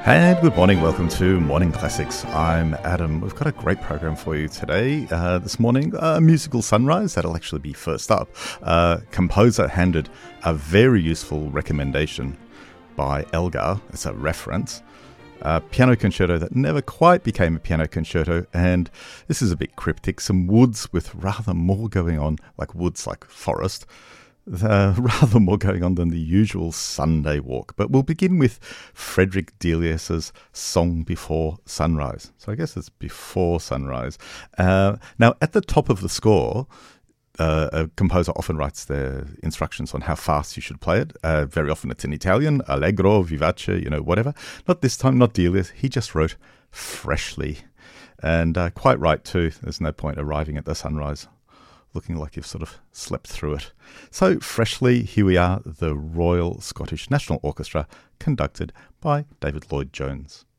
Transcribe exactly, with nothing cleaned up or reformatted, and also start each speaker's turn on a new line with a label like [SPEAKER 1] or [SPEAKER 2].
[SPEAKER 1] And good morning, welcome to Morning Classics. I'm Adam. We've got a great program for you today. Uh, this morning, a musical sunrise, that'll actually be first up. Uh, composer handed a very useful recommendation by Elgar as a reference. A piano concerto that never quite became a piano concerto, and this is a bit cryptic. Some woods with rather more going on, like woods like forest, Uh, rather more going on than the usual Sunday walk. But we'll begin with Frederick Delius's Song Before Sunrise. So I guess it's Before Sunrise. Uh, now, at the top of the score, uh, a composer often writes their instructions on how fast you should play it. Uh, very often it's in Italian, allegro, vivace, you know, whatever. Not this time, not Delius. He just wrote freshly. And uh, quite right, too. There's no point arriving at the sunrise looking like you've sort of slept through it. So, freshly, here we are, the Royal Scottish National Orchestra, conducted by David Lloyd-Jones.